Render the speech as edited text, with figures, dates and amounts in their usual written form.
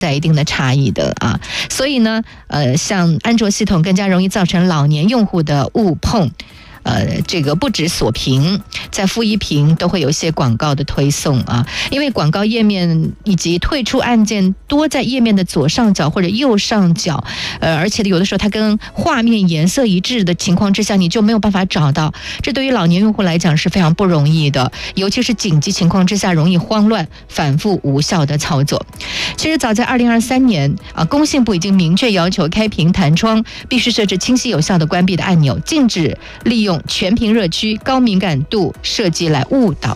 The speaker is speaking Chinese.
在一定的差异的啊。所以呢，像安卓系统更加容易造成老年用户的误碰。这个不止锁屏，在负一屏都会有一些广告的推送啊，因为广告页面以及退出按键多在页面的左上角或者右上角，而且有的时候它跟画面颜色一致的情况之下，你就没有办法找到，这对于老年用户来讲是非常不容易的，尤其是紧急情况之下容易慌乱、反复无效的操作。其实早在2023年啊，工信部已经明确要求开屏弹窗必须设置清晰有效的关闭的按钮，禁止利用全屏热区、高敏感度设计来误导